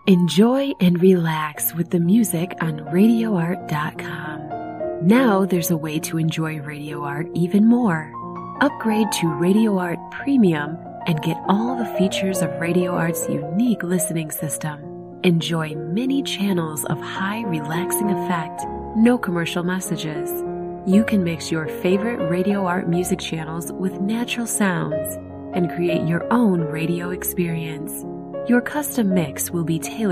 Enjoy and relax with the music on RadioArt.com. Now there's a way to enjoy Radio Art even more. Upgrade to Radio Art Premium and get all the features of Radio Art's unique listening system. Enjoy many channels of high relaxing effect, no commercial messages. You can mix your favorite Radio Art music channels with natural sounds and create your own radio experience. Your custom mix will be tailored